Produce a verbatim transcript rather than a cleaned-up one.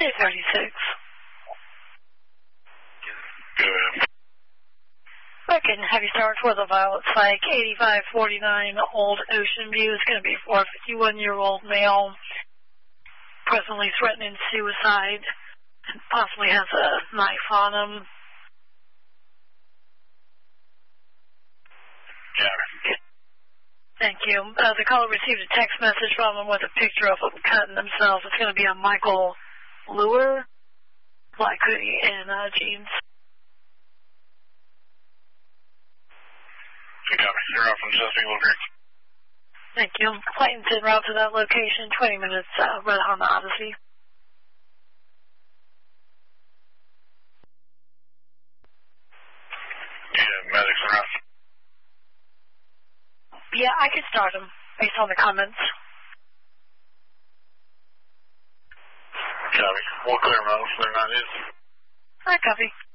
two thirty-six. Good. Okay, heavy start for the Violet Spike, eighty-five forty-nine Old Ocean View. It's going to be for a fifty-one-year-old male, presently threatening suicide, and possibly has a knife on him. Yeah. Thank you. Uh, the caller received a text message from him with a picture of them cutting themselves. It's going to be a Michael Lure, black hoodie, and uh, jeans. You got me. You're off from Chesapeake Little Creek. Thank you. Plane's en route to that location, twenty minutes uh, right on the Odyssey. Yeah, medics are out. Yeah, I could start him based on the comments. Copy. We'll clear him out if they're not his. I copy.